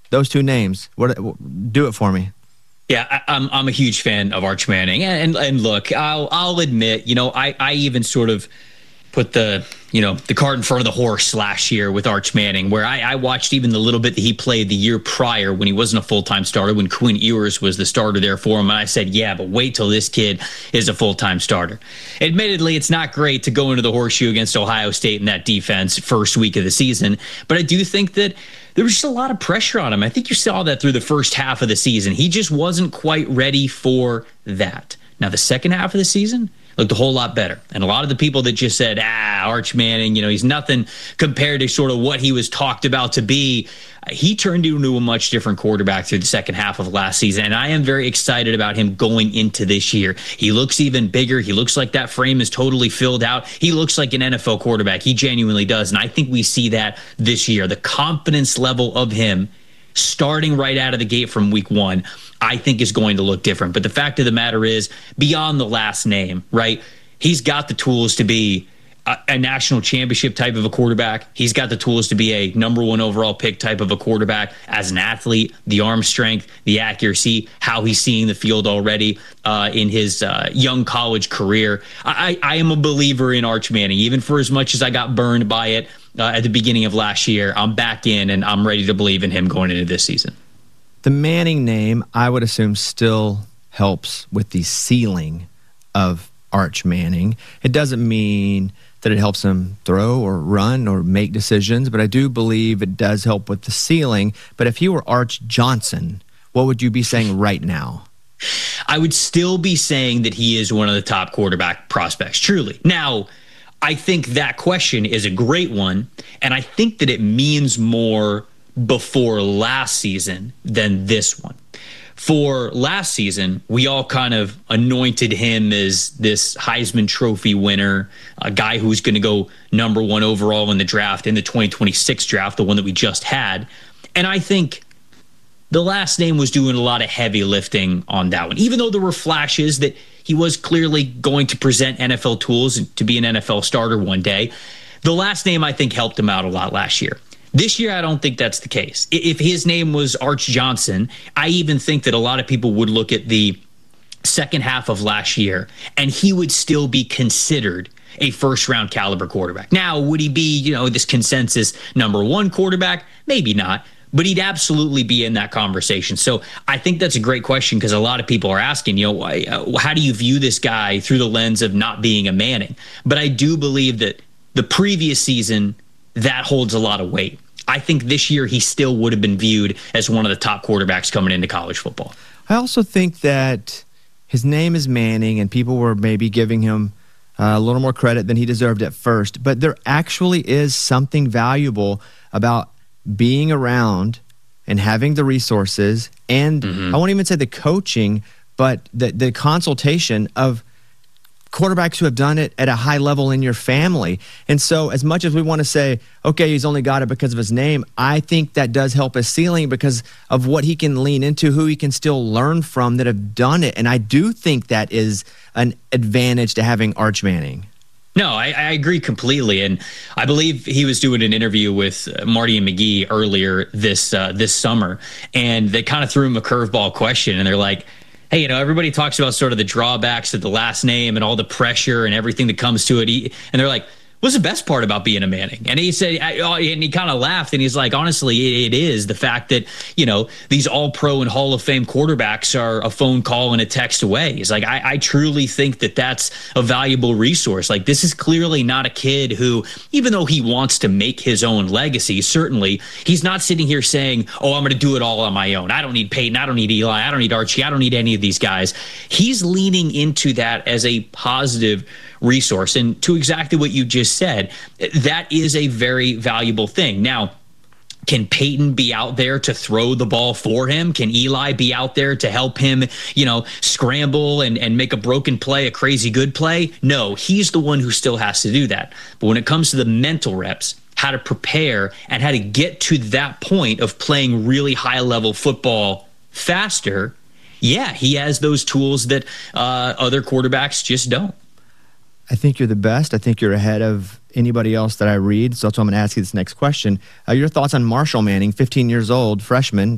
those two names. Do it for me. Yeah, I'm a huge fan of Arch Manning, and look, I'll admit, I even sort of put the cart in front of the horse last year with Arch Manning, where I watched even the little bit that he played the year prior when he wasn't a full-time starter, when Quinn Ewers was the starter there for him, and I said, yeah, but wait till this kid is a full-time starter. Admittedly, it's not great to go into the horseshoe against Ohio State in that defense first week of the season, but I do think that there was just a lot of pressure on him. I think you saw that through the first half of the season. He just wasn't quite ready for that. Now, the second half of the season looked a whole lot better. And a lot of the people that just said, Arch Manning, he's nothing compared to sort of what he was talked about to be, he turned into a much different quarterback through the second half of last season. And I am very excited about him going into this year. He looks even bigger. He looks like that frame is totally filled out. He looks like an NFL quarterback. He genuinely does. And I think we see that this year. The confidence level of him starting right out of the gate from week one, I think is going to look different. But the fact of the matter is, beyond the last name, right? He's got the tools to be a national championship type of a quarterback. He's got the tools to be a number one overall pick type of a quarterback. As an athlete, the arm strength, the accuracy, how he's seeing the field already in his young college career. I am a believer in Arch Manning, even for as much as I got burned by it at the beginning of last year. I'm back in, and I'm ready to believe in him going into this season. The Manning name, I would assume, still helps with the ceiling of Arch Manning. It doesn't mean that it helps him throw or run or make decisions, but I do believe it does help with the ceiling. But if he were Arch Johnson, what would you be saying right now? I would still be saying that he is one of the top quarterback prospects, truly. Now, I think that question is a great one, and I think that it means more before last season than this one. For last season, we all kind of anointed him as this Heisman Trophy winner, a guy who's going to go number one overall in the draft, in the 2026 draft, the one that we just had. And I think the last name was doing a lot of heavy lifting on that one, even though there were flashes that he was clearly going to present NFL tools to be an NFL starter one day. The last name, I think, helped him out a lot last year. This year, I don't think that's the case. If his name was Arch Johnson, I even think that a lot of people would look at the second half of last year and he would still be considered a first-round caliber quarterback. Now, would he be, this consensus number one quarterback? Maybe not, but he'd absolutely be in that conversation. So I think that's a great question because a lot of people are asking, how do you view this guy through the lens of not being a Manning? But I do believe that the previous season, that holds a lot of weight. I think this year he still would have been viewed as one of the top quarterbacks coming into college football. I also think that his name is Manning and people were maybe giving him a little more credit than he deserved at first, but there actually is something valuable about being around and having the resources and I won't even say the coaching, but the consultation of quarterbacks who have done it at a high level in your family. And so as much as we want to say, okay, he's only got it because of his name, I think that does help his ceiling because of what he can lean into, who he can still learn from that have done it. And I do think that is an advantage to having Arch Manning. No, I agree completely. And I believe he was doing an interview with Marty and McGee earlier this summer, and they kind of threw him a curveball question, and they're like, hey, everybody talks about sort of the drawbacks of the last name and all the pressure and everything that comes to it. And they're like, what's the best part about being a Manning? And he said, and he kind of laughed, and he's like, honestly, it is the fact that, these all-pro and Hall of Fame quarterbacks are a phone call and a text away. He's like, I truly think that that's a valuable resource. Like, this is clearly not a kid who, even though he wants to make his own legacy, certainly, he's not sitting here saying, oh, I'm going to do it all on my own. I don't need Peyton. I don't need Eli. I don't need Archie. I don't need any of these guys. He's leaning into that as a positive resource. And to exactly what you just said, that is a very valuable thing. Now, can Peyton be out there to throw the ball for him? Can Eli be out there to help him, scramble and make a broken play, a crazy good play? No, he's the one who still has to do that. But when it comes to the mental reps, how to prepare and how to get to that point of playing really high-level football faster, yeah, he has those tools that other quarterbacks just don't. I think you're the best. I think you're ahead of anybody else that I read. So that's why I'm going to ask you this next question. Your thoughts on Marshall Manning, 15 years old, freshman,